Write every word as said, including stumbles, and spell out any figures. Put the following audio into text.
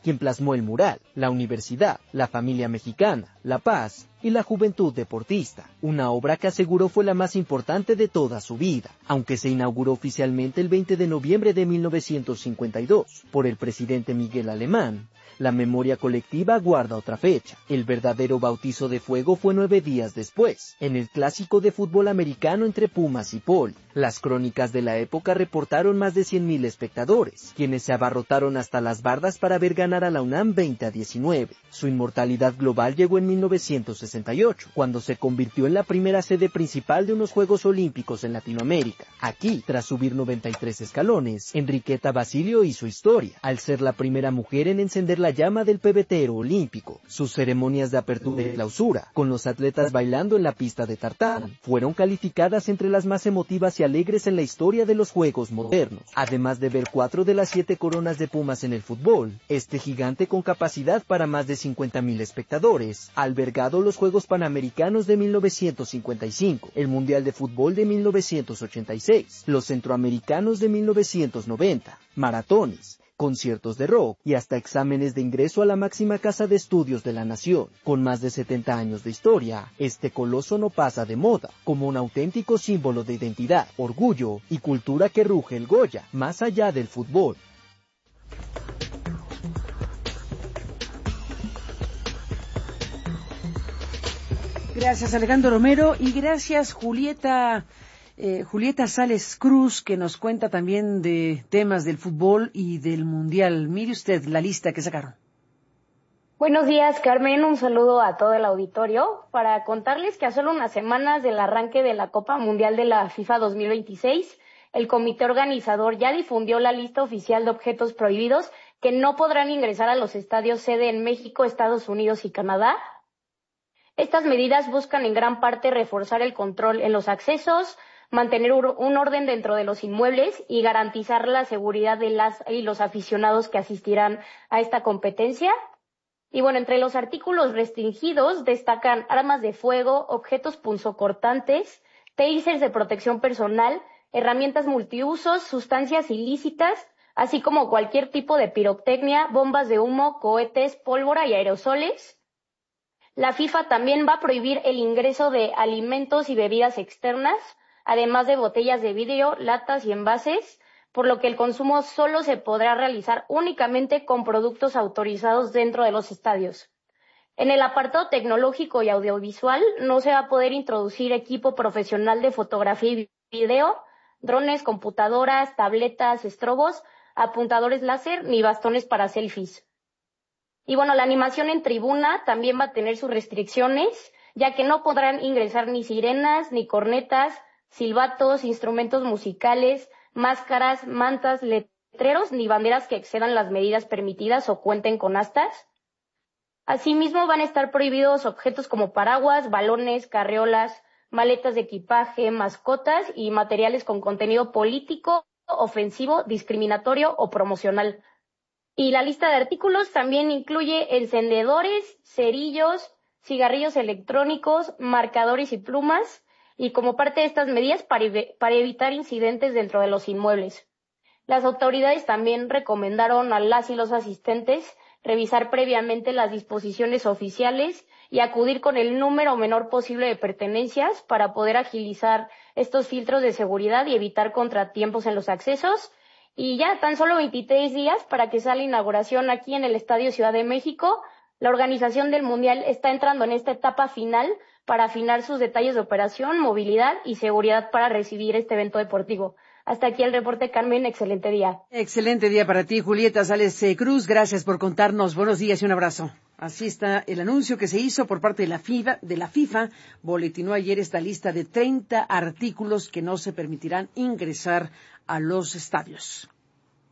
quien plasmó el mural, la universidad, la familia mexicana, la paz y la juventud deportista, una obra que aseguró fue la más importante de toda su vida, aunque se inauguró oficialmente el veinte de noviembre de mil novecientos cincuenta y dos por el presidente Miguel Alemán. La memoria colectiva guarda otra fecha. El verdadero bautizo de fuego fue nueve días después, en el clásico de fútbol americano entre Pumas y Poli. Las crónicas de la época reportaron más de cien mil espectadores, quienes se abarrotaron hasta las bardas para ver ganar a la UNAM veinte a diecinueve. Su inmortalidad global llegó en mil novecientos sesenta y ocho, cuando se convirtió en la primera sede principal de unos Juegos Olímpicos en Latinoamérica. Aquí, tras subir noventa y tres escalones, Enriqueta Basilio hizo historia, al ser la primera mujer en encender la llama del pebetero olímpico. Sus ceremonias de apertura y clausura, con los atletas bailando en la pista de tartán, fueron calificadas entre las más emotivas y alegres en la historia de los Juegos modernos. Además de ver cuatro de las siete coronas de Pumas en el fútbol, este gigante con capacidad para más de cincuenta mil espectadores, ha albergado los Juegos Panamericanos de mil novecientos cincuenta y cinco, el Mundial de Fútbol de mil novecientos ochenta y seis, los Centroamericanos de mil novecientos noventa, maratones, conciertos de rock y hasta exámenes de ingreso a la máxima casa de estudios de la nación. Con más de setenta años de historia, este coloso no pasa de moda, como un auténtico símbolo de identidad, orgullo y cultura que ruge el Goya, más allá del fútbol. Gracias, Alejandro Romero, y gracias, Julieta Eh, Julieta Sales Cruz, que nos cuenta también de temas del fútbol y del Mundial. Mire usted la lista que sacaron. Buenos días, Carmen. Un saludo a todo el auditorio para contarles que a solo unas semanas del arranque de la Copa Mundial de la FIFA dos mil veintiséis, el comité organizador ya difundió la lista oficial de objetos prohibidos que no podrán ingresar a los estadios sede en México, Estados Unidos y Canadá. Estas medidas buscan en gran parte reforzar el control en los accesos, mantener un orden dentro de los inmuebles y garantizar la seguridad de las y los aficionados que asistirán a esta competencia. Y bueno, entre los artículos restringidos destacan armas de fuego, objetos punzocortantes, tasers de protección personal, herramientas multiusos, sustancias ilícitas, así como cualquier tipo de pirotecnia, bombas de humo, cohetes, pólvora y aerosoles. La FIFA también va a prohibir el ingreso de alimentos y bebidas externas, además de botellas de vidrio, latas y envases, por lo que el consumo solo se podrá realizar únicamente con productos autorizados dentro de los estadios. En el apartado tecnológico y audiovisual no se va a poder introducir equipo profesional de fotografía y video, drones, computadoras, tabletas, estrobos, apuntadores láser ni bastones para selfies. Y bueno, la animación en tribuna también va a tener sus restricciones, ya que no podrán ingresar ni sirenas, ni cornetas, silbatos, instrumentos musicales, máscaras, mantas, letreros, ni banderas que excedan las medidas permitidas o cuenten con astas. Asimismo, van a estar prohibidos objetos como paraguas, balones, carriolas, maletas de equipaje, mascotas y materiales con contenido político, ofensivo, discriminatorio o promocional. Y la lista de artículos también incluye encendedores, cerillos, cigarrillos electrónicos, marcadores y plumas, y como parte de estas medidas para, para evitar incidentes dentro de los inmuebles. Las autoridades también recomendaron a las y los asistentes revisar previamente las disposiciones oficiales y acudir con el número menor posible de pertenencias para poder agilizar estos filtros de seguridad y evitar contratiempos en los accesos. Y ya tan solo veintitrés días para que sea la inauguración aquí en el Estadio Ciudad de México. La organización del Mundial está entrando en esta etapa final para afinar sus detalles de operación, movilidad y seguridad para recibir este evento deportivo. Hasta aquí el reporte, Carmen. Excelente día. Excelente día para ti, Julieta Sales Cruz. Gracias por contarnos. Buenos días y un abrazo. Así está el anuncio que se hizo por parte de la FIFA. De la FIFA boletinó ayer esta lista de treinta artículos que no se permitirán ingresar a los estadios.